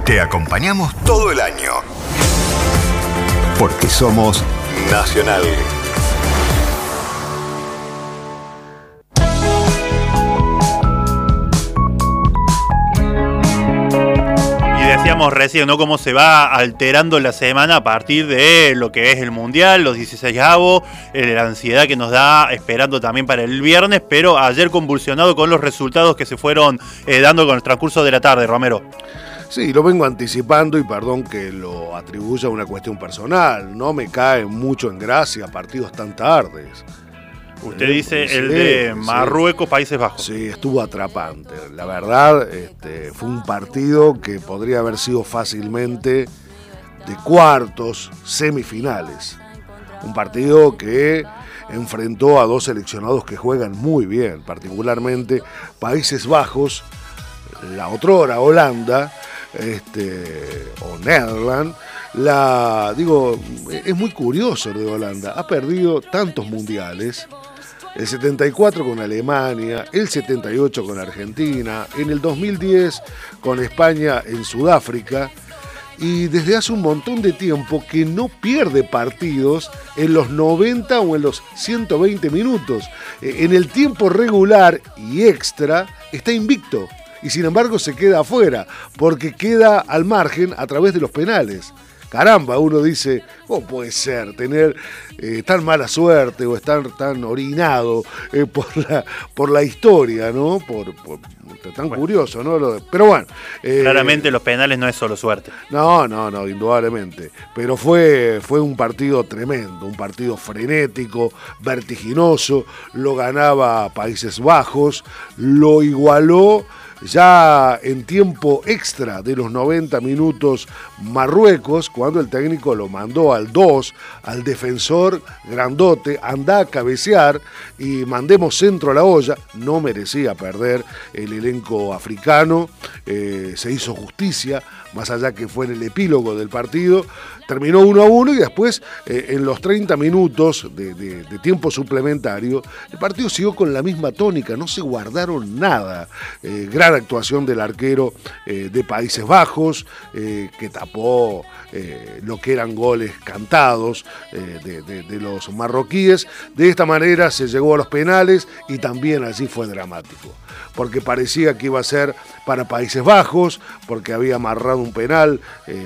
Te acompañamos todo el año. Porque somos Nacional. Decíamos recién, ¿no?, cómo se va alterando la semana a partir de lo que es el Mundial, los 16avos, la ansiedad que nos da esperando también para el viernes, pero ayer convulsionado con los resultados que se fueron dando con el transcurso de la tarde, Romero. Sí, lo vengo anticipando y perdón que lo atribuya a una cuestión personal, no me cae mucho en gracia partidos tan tardes. Usted dice el de Marruecos, Países Bajos. Sí, estuvo atrapante. La verdad, fue un partido que podría haber sido fácilmente de cuartos, semifinales. Un partido que enfrentó a dos seleccionados que juegan muy bien, particularmente Países Bajos, la otrora Holanda, o Netherlands. Es muy curioso lo de Holanda. Ha perdido tantos mundiales. El 74 con Alemania, el 78 con Argentina, en el 2010 con España en Sudáfrica, y desde hace un montón de tiempo que no pierde partidos en los 90 o en los 120 minutos. En el tiempo regular y extra está invicto, y sin embargo se queda afuera, porque queda al margen a través de los penales. Caramba, uno dice, ¿cómo puede ser tener tan mala suerte o estar tan orinado por la historia, ¿no? Tan curioso, ¿no? Pero bueno. Claramente los penales no es solo suerte. No, indudablemente. Pero fue un partido tremendo, un partido frenético, vertiginoso. Lo ganaba Países Bajos, lo igualó ya en tiempo extra de los 90 minutos Marruecos, cuando el técnico lo mandó al 2, al defensor grandote, anda a cabecear y mandemos centro a la olla. No merecía perder el elenco africano, se hizo justicia, más allá que fue en el epílogo del partido. Terminó 1-1 y después, en los 30 minutos de tiempo suplementario, el partido siguió con la misma tónica, no se guardaron nada. Gran actuación del arquero de Países Bajos, que tapó lo que eran goles cantados de los marroquíes. De esta manera se llegó a los penales y también allí fue dramático, porque parecía que iba a ser para Países Bajos, porque había amarrado un penal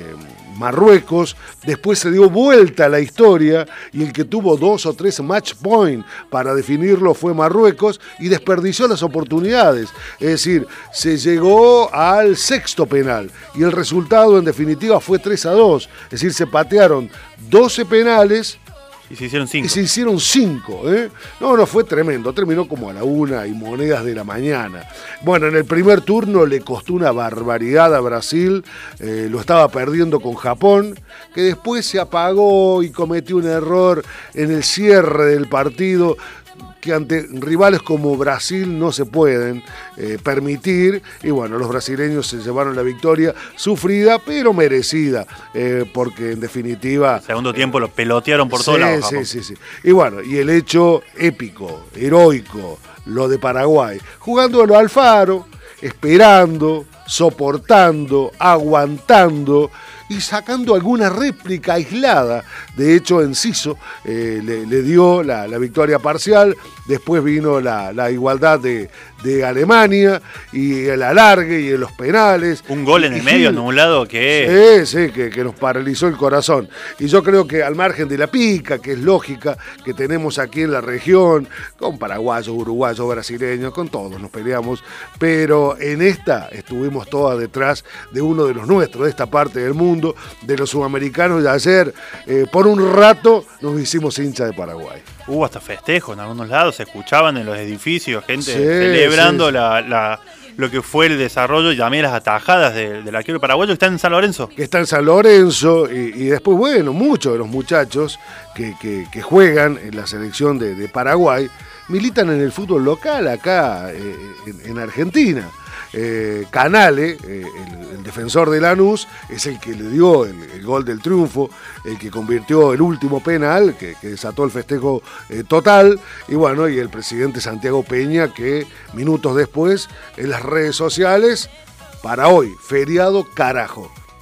Marruecos. Después se dio vuelta a la historia y el que tuvo 2 o 3 match point para definirlo fue Marruecos y desperdició las oportunidades. Es decir, se llegó al 6º penal y el resultado en definitiva fue 3-2. Es decir, se patearon 12 penales y se hicieron 5. Y se hicieron 5, ¿eh? No, fue tremendo. Terminó como a la 1 y monedas de la mañana. Bueno, en el primer turno le costó una barbaridad a Brasil. Lo estaba perdiendo con Japón, que después se apagó y cometió un error en el cierre del partido, que ante rivales como Brasil no se pueden permitir, y bueno, los brasileños se llevaron la victoria sufrida pero merecida, porque en definitiva... Segundo tiempo los pelotearon por todos lados. Sí. Y bueno, y el hecho épico, heroico, lo de Paraguay, jugando a lo Alfaro, esperando, soportando, aguantando y sacando alguna réplica aislada. De hecho, Enciso le dio la victoria parcial. Después vino la igualdad de Alemania y el alargue y en los penales. Un gol en el medio anulado que nos paralizó el corazón. Y yo creo que al margen de la pica, que es lógica, que tenemos aquí en la región, con paraguayos, uruguayos, brasileños, con todos nos peleamos, pero en esta estuvimos todas detrás de uno de los nuestros, de esta parte del mundo, de los sudamericanos, y ayer por un rato nos hicimos hincha de Paraguay. Hubo hasta festejos en algunos lados, se escuchaban en los edificios, gente celebrando lo que fue el desarrollo y también las atajadas del arquero paraguayo que está en San Lorenzo. Que está en San Lorenzo y después, bueno, muchos de los muchachos que juegan en la selección de Paraguay militan en el fútbol local acá en Argentina. Canale, el defensor de Lanús, es el que le dio el gol del triunfo, el que convirtió el último penal, que desató el festejo total, y bueno, y el presidente Santiago Peña, que minutos después en las redes sociales, para hoy, feriado carajo.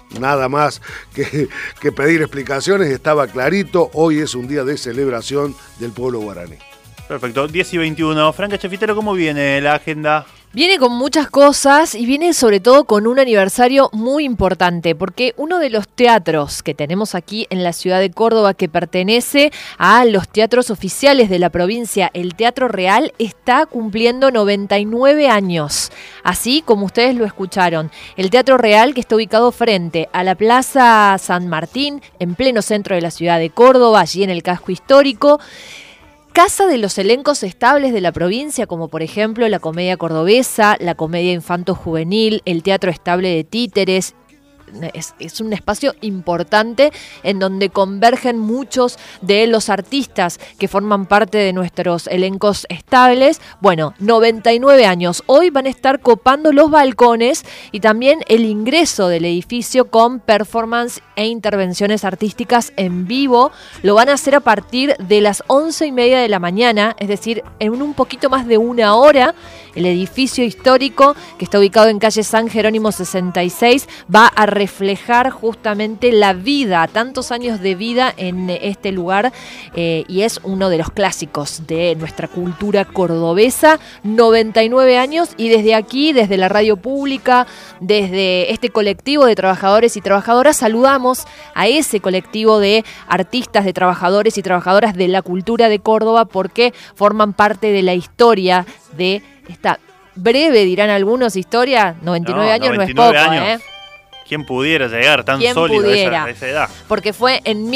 nada más que pedir explicaciones, estaba clarito, hoy es un día de celebración del pueblo guaraní. Perfecto, 10:21. Franca Chafitero, ¿cómo viene la agenda? Viene con muchas cosas y viene sobre todo con un aniversario muy importante, porque uno de los teatros que tenemos aquí en la ciudad de Córdoba, que pertenece a los teatros oficiales de la provincia, el Teatro Real, está cumpliendo 99 años. Así como ustedes lo escucharon, el Teatro Real, que está ubicado frente a la Plaza San Martín, en pleno centro de la ciudad de Córdoba, allí en el casco histórico, casa de los elencos estables de la provincia, como por ejemplo la comedia cordobesa, la comedia infanto-juvenil, el teatro estable de títeres. Es un espacio importante en donde convergen muchos de los artistas que forman parte de nuestros elencos estables. Bueno, 99 años. Hoy van a estar copando los balcones y también el ingreso del edificio con performance e intervenciones artísticas en vivo. Lo van a hacer a partir de las 11:30 de la mañana, es decir, en un poquito más de una hora. El edificio histórico, que está ubicado en calle San Jerónimo 66, va a reflejar justamente la vida, tantos años de vida en este lugar, y es uno de los clásicos de nuestra cultura cordobesa. 99 años, y desde aquí, desde la radio pública, desde este colectivo de trabajadores y trabajadoras, saludamos a ese colectivo de artistas, de trabajadores y trabajadoras de la cultura de Córdoba, porque forman parte de la historia de esta breve, dirán algunos, historia. 99 años no es poco, años. ¿Quién pudiera llegar tan sólido a esa edad? Porque fue en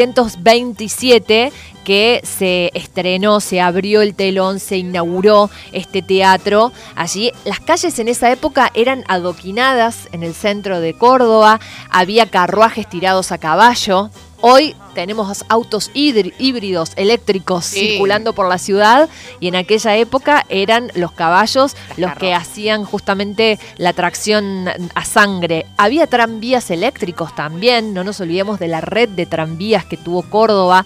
1927 que se estrenó, se abrió el telón, se inauguró este teatro. Allí las calles en esa época eran adoquinadas en el centro de Córdoba, había carruajes tirados a caballo. Hoy tenemos autos híbridos eléctricos circulando por la ciudad, y en aquella época eran los caballos los que hacían justamente la tracción a sangre. Había tranvías eléctricos también, no nos olvidemos de la red de tranvías que tuvo Córdoba.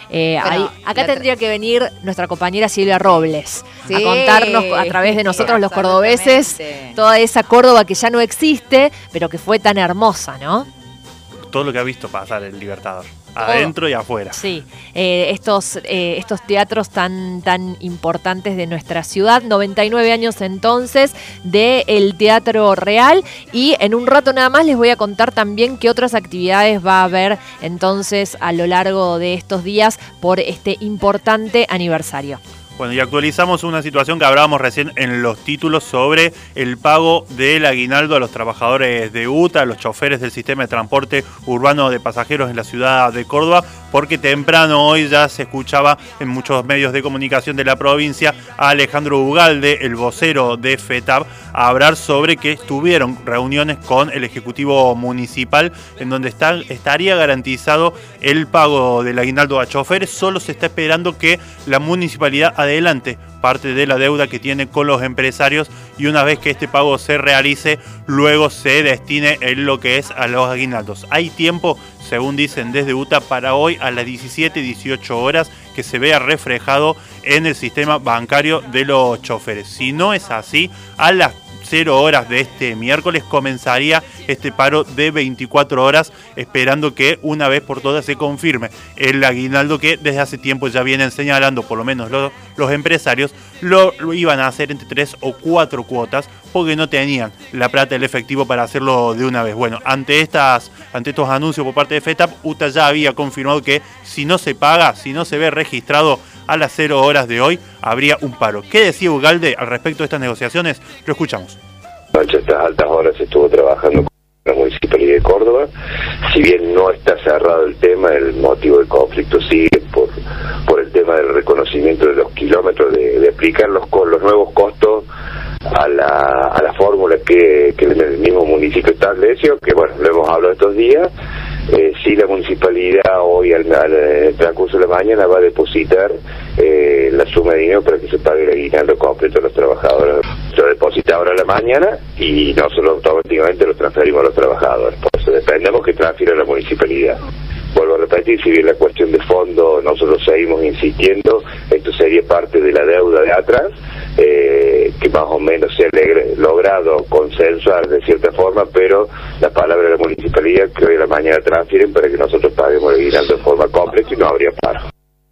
Acá tendría que venir nuestra compañera Silvia Robles a contarnos a través de nosotros los cordobeses toda esa Córdoba que ya no existe, pero que fue tan hermosa, ¿no? Todo lo que ha visto pasar el Libertador, adentro y afuera. Sí, estos teatros tan importantes de nuestra ciudad. 99 años entonces del Teatro Real, y en un rato nada más les voy a contar también qué otras actividades va a haber entonces a lo largo de estos días por este importante aniversario. Bueno, y actualizamos una situación que hablábamos recién en los títulos sobre el pago del aguinaldo a los trabajadores de UTA, a los choferes del sistema de transporte urbano de pasajeros en la ciudad de Córdoba, porque temprano hoy ya se escuchaba en muchos medios de comunicación de la provincia a Alejandro Ugalde, el vocero de FETAP, a hablar sobre que tuvieron reuniones con el Ejecutivo Municipal en donde estaría garantizado el pago del aguinaldo a choferes. Solo se está esperando que la municipalidad adelante parte de la deuda que tiene con los empresarios, y una vez que este pago se realice, luego se destine en lo que es a los aguinaldos. Hay tiempo, según dicen desde UTA, para hoy a las 17-18 horas que se vea reflejado en el sistema bancario de los choferes. Si no es así, a las 0 horas de este miércoles comenzaría este paro de 24 horas, esperando que una vez por todas se confirme el aguinaldo que desde hace tiempo ya vienen señalando, por lo menos los empresarios, lo iban a hacer entre 3 o 4 cuotas, porque no tenían la plata, el efectivo para hacerlo de una vez. Bueno, ante estos anuncios por parte de FETAP, UTA ya había confirmado que si no se paga, si no se ve registrado a las 0 horas de hoy, habría un paro. ¿Qué decía Ugalde al respecto de estas negociaciones? Lo escuchamos. A estas altas horas estuvo trabajando con la Municipalidad de Córdoba. Si bien no está cerrado el tema, el motivo del conflicto sigue por el tema del reconocimiento de los kilómetros, de aplicar los nuevos costos a la fórmula que el mismo municipio estableció, que bueno, lo hemos hablado estos días. Si la municipalidad hoy al transcurso de la mañana va a depositar la suma de dinero para que se pague el aguinaldo completo a los trabajadores. Lo deposita ahora a la mañana y nosotros automáticamente lo transferimos a los trabajadores. Por eso dependemos que transfiera la municipalidad. vuelvo a repetir, si bien la cuestión de fondo nosotros seguimos insistiendo, esto sería parte de la deuda de atrás, que más o menos se ha logrado consensuar de cierta forma, pero la palabra de la municipalidad que hoy a la mañana transfieren para que nosotros paguemos el aguinaldo de forma completa y no habría paro.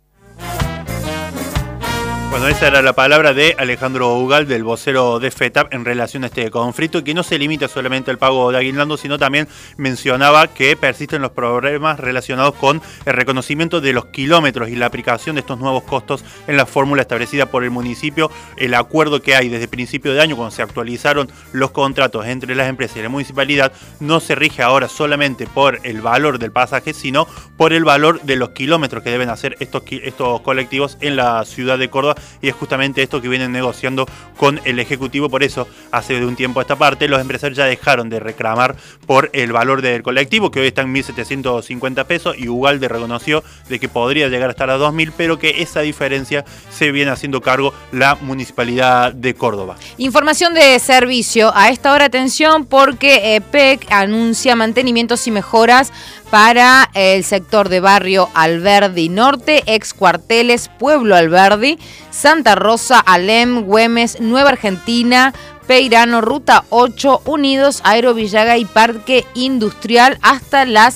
Bueno, esa era la palabra de Alejandro Ugal, del vocero de FETAP, en relación a este conflicto, que no se limita solamente al pago de aguinaldo, sino también mencionaba que persisten los problemas relacionados con el reconocimiento de los kilómetros y la aplicación de estos nuevos costos en la fórmula establecida por el municipio. El acuerdo que hay desde principio de año, cuando se actualizaron los contratos entre las empresas y la municipalidad, no se rige ahora solamente por el valor del pasaje, sino por el valor de los kilómetros que deben hacer estos colectivos en la ciudad de Córdoba. Y es justamente esto que vienen negociando con el Ejecutivo. Por eso, hace de un tiempo a esta parte, los empresarios ya dejaron de reclamar por el valor del colectivo, que hoy está en 1.750 pesos, y Ugalde reconoció de que podría llegar a estar a 2.000, pero que esa diferencia se viene haciendo cargo la Municipalidad de Córdoba. Información de servicio. A esta hora, atención, porque EPEC anuncia mantenimientos y mejoras para el sector de Barrio Alberdi Norte, ex cuarteles Pueblo Alberdi, Santa Rosa, Alem, Güemes, Nueva Argentina, Peirano, Ruta 8, Unidos, Aero Villaga y Parque Industrial hasta las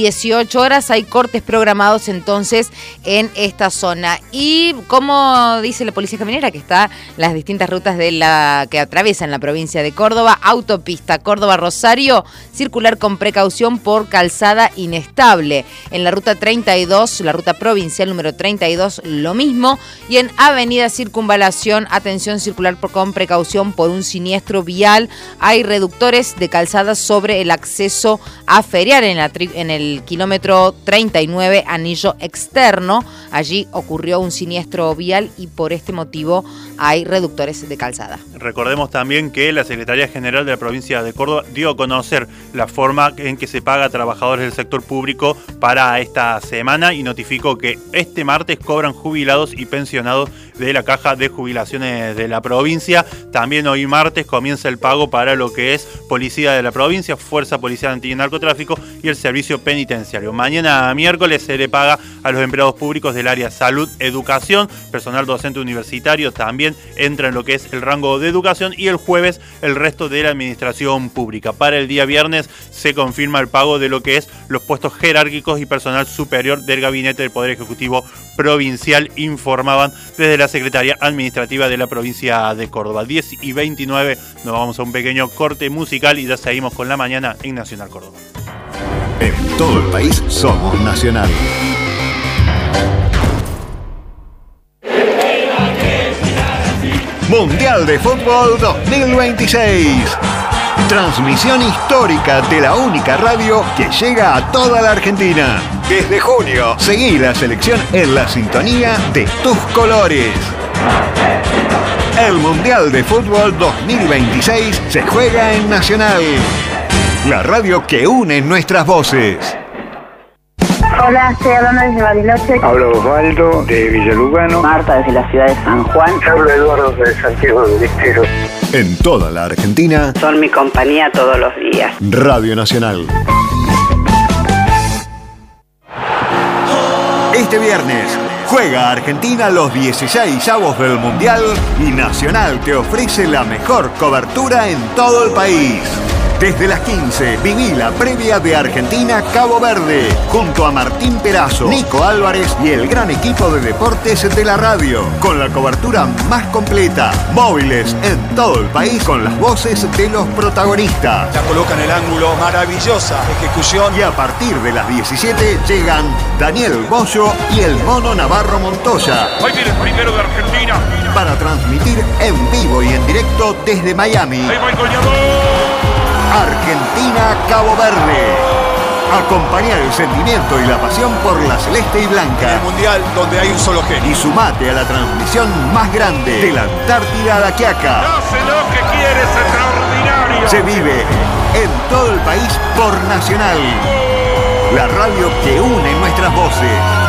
18 horas. Hay cortes programados entonces en esta zona. Y como dice la Policía Caminera, que está las distintas rutas que atraviesan la provincia de Córdoba, autopista Córdoba-Rosario, circular con precaución por calzada inestable. En la ruta 32, la ruta provincial número 32, lo mismo. Y en avenida Circunvalación, atención, circular con precaución por un siniestro vial. Hay reductores de calzada sobre el acceso a feriar en el kilómetro 39, anillo externo. Allí ocurrió un siniestro vial y por este motivo hay reductores de calzada. Recordemos también que la Secretaría General de la provincia de Córdoba dio a conocer la forma en que se paga a trabajadores del sector público para esta semana y notificó que este martes cobran jubilados y pensionados de la Caja de Jubilaciones de la provincia. También hoy martes comienza el pago para lo que es Policía de la Provincia, Fuerza Policial Antinarcotráfico y el Servicio Penitenciario. Mañana miércoles se le paga a los empleados públicos del área salud, educación, personal docente universitario también entra en lo que es el rango de educación, y el jueves el resto de la administración pública. Para el día viernes se confirma el pago de lo que es los puestos jerárquicos y personal superior del Gabinete del Poder Ejecutivo Provincial, informaban desde la Secretaría Administrativa de la provincia de Córdoba. 10:29, nos vamos a un pequeño corte musical y ya seguimos con la mañana en Nacional Córdoba. En todo el país somos Nacional. Mundial de Fútbol 2026. Transmisión histórica de la única radio que llega a toda la Argentina. Desde junio, seguí la selección en la sintonía de tus colores. El Mundial de Fútbol 2026 se juega en Nacional, la radio que une nuestras voces. Hola, estoy hablando desde Bariloche. Hablo Osvaldo de Villalugano. Marta desde la ciudad de San Juan. Hablo Eduardo de Santiago del Estero. En toda la Argentina, Son mi compañía todos los días. Radio Nacional. Este viernes juega Argentina los 16avos del Mundial y Nacional te ofrece la mejor cobertura en todo el país. Desde las 15, viví la previa de Argentina-Cabo Verde, junto a Martín Perazo, Nico Álvarez y el gran equipo de deportes de la radio, con la cobertura más completa, móviles en todo el país con las voces de los protagonistas. La coloca en el ángulo, maravillosa ejecución. Y a partir de las 17 llegan Daniel Bollo y el Mono Navarro Montoya. Ahí viene el primero de Argentina. Para transmitir en vivo y en directo desde Miami. Ahí va el goleador. Argentina-Cabo Verde. Acompañar el sentimiento y la pasión por la celeste y blanca. El mundial donde hay un solo genio. Y sumate a la transmisión más grande de la Antártida a la Quiaca. Hace lo que quiere, es extraordinario. Se vive en todo el país por Nacional. La radio que une nuestras voces.